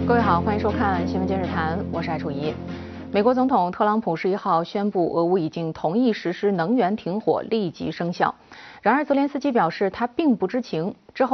各位好，欢迎收看《新闻今日谈》，我是艾楚怡。美国总统特朗普11号宣布，俄乌已经同意实施能源停火，立即生效。然而，泽连斯基表示他并不知情。之后。